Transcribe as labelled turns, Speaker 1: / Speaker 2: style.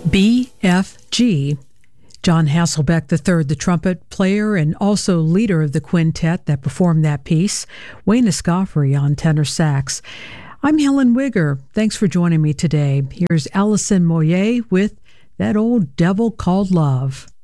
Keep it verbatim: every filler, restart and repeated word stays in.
Speaker 1: B F G. John Hasselbeck the third, the trumpet player and also leader of the quintet that performed that piece. Wayne Escoffery on tenor sax. I'm Helen Wigger. Thanks for joining me today. Here's Alison Moyet with That Old Devil Called Love.